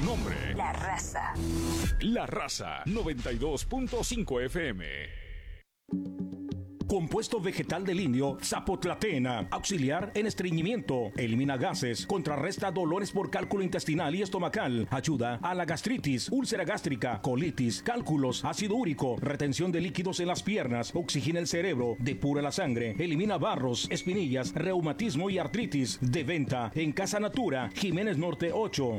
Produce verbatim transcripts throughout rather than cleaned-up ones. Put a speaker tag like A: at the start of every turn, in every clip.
A: nombre.
B: La Raza.
A: La Raza noventa y dos punto cinco F M.
C: Compuesto vegetal del indio Zapotlatena, auxiliar en estreñimiento, elimina gases, contrarresta dolores por cálculo intestinal y estomacal, ayuda a la gastritis, úlcera gástrica, colitis, cálculos, ácido úrico, retención de líquidos en las piernas, oxigena el cerebro, depura la sangre, elimina barros, espinillas, reumatismo y artritis. De venta en Casa Natura, Jiménez Norte ocho.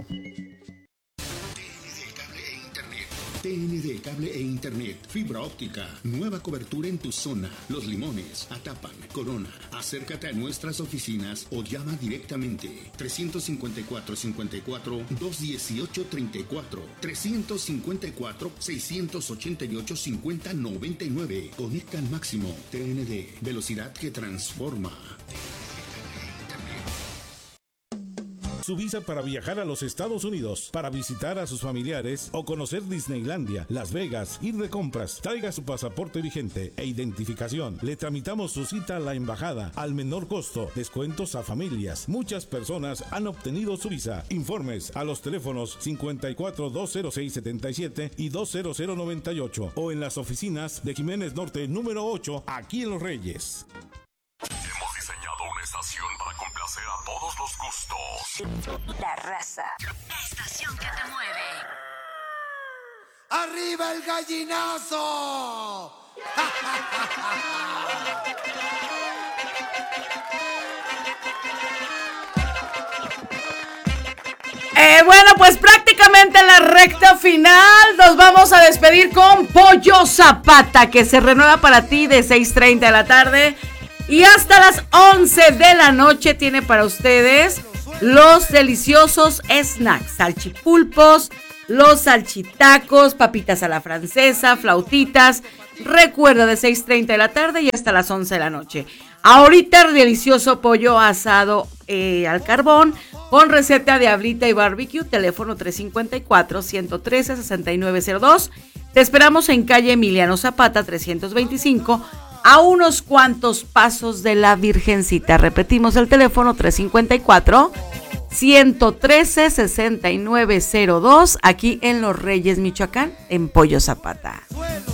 D: T N D Cable e Internet, fibra óptica, nueva cobertura en tu zona, Los Limones, Atapan, Corona. Acércate a nuestras oficinas o llama directamente trescientos cincuenta y cuatro, cincuenta y cuatro, doscientos dieciocho, treinta y cuatro, trescientos cincuenta y cuatro, seiscientos ochenta y ocho, cincuenta, noventa y nueve. Conecta al máximo. T N D, velocidad que transforma.
E: Su visa para viajar a los Estados Unidos, para visitar a sus familiares o conocer Disneylandia, Las Vegas, ir de compras. Traiga su pasaporte vigente e identificación. Le tramitamos su cita a la embajada al menor costo. Descuentos a familias. Muchas personas han obtenido su visa. Informes a los teléfonos cincuenta y cuatro, doscientos seis, setenta y siete y dos mil noventa y ocho o en las oficinas de Jiménez Norte número ocho, aquí en Los Reyes.
F: Hemos diseñado una estación para complacer a todos los gustos.
B: La Raza.
G: Estación que te mueve.
H: ¡Arriba el gallinazo!
I: Eh, bueno, pues prácticamente en la recta final nos vamos a despedir con Pollo Zapata, que se renueva para ti de seis treinta de la tarde y hasta las once de la noche. Tiene para ustedes los deliciosos snacks, salchipulpos, los salchitacos, papitas a la francesa, flautitas. Recuerda, de seis treinta de la tarde y hasta las once de la noche. Ahorita delicioso pollo asado eh, al carbón con receta de ablita y barbecue. Teléfono tres cinco cuatro, uno trece, seis nueve cero dos. Te esperamos en calle Emiliano Zapata trescientos veinticinco, a unos cuantos pasos de la Virgencita. Repetimos el teléfono tres cinco cuatro, uno trece, seis nueve cero dos, aquí en Los Reyes, Michoacán, en Pollo Zapata.